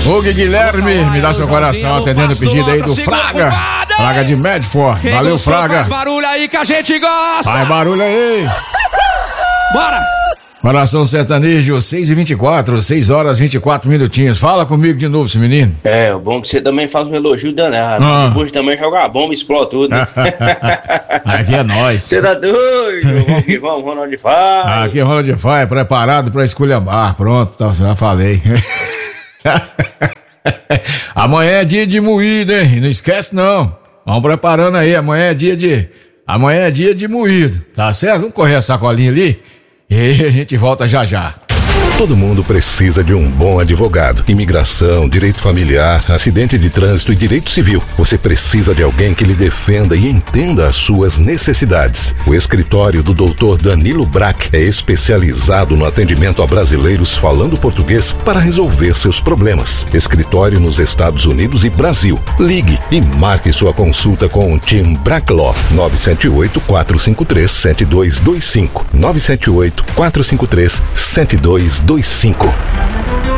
Hugo Guilherme, me dá seu coração atendendo o pedido aí do Fraga. Fraga de Medford. Valeu, Fraga. Faz barulho aí que a gente gosta. Faz barulho aí. Bora. Coração Sertanejo, 6h24, 6 horas 24 minutinhos. Fala comigo de novo, esse menino. É, o bom que você também faz um elogio danado. Depois também joga a bomba e explode tudo. Aqui é nóis. Você tá doido? Vamos que vamos, Ronald Fai. Aqui é Ronald Fai, preparado pra esculhambar. Pronto, tá, já falei. Amanhã é dia de moído, hein? Não esquece não. Vamos preparando aí, amanhã é dia de moído, tá certo? Vamos correr a sacolinha ali e a gente volta já já. Todo mundo precisa de um bom advogado. Imigração, direito familiar, acidente de trânsito e direito civil. Você precisa de alguém que lhe defenda e entenda as suas necessidades. O escritório do Dr. Danilo Brack é especializado no atendimento a brasileiros falando português para resolver seus problemas. Escritório nos Estados Unidos e Brasil. Ligue e marque sua consulta com o Team Brack Law. 978-453-7225. 978-453-7225.